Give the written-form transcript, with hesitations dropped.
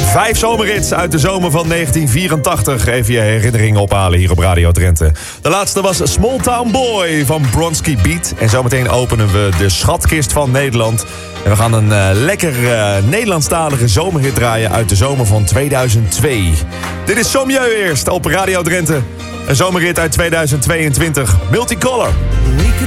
5 zomerhits uit de zomer van 1984. Even je herinneringen ophalen hier op Radio Drenthe. De laatste was Small Town Boy van Bronski Beat. En zometeen openen we de schatkist van Nederland. En we gaan een lekker Nederlandstalige zomerhit draaien uit de zomer van 2002. Dit is Sommieu eerst op Radio Drenthe. Een zomerhit uit 2022. Multicolor. We could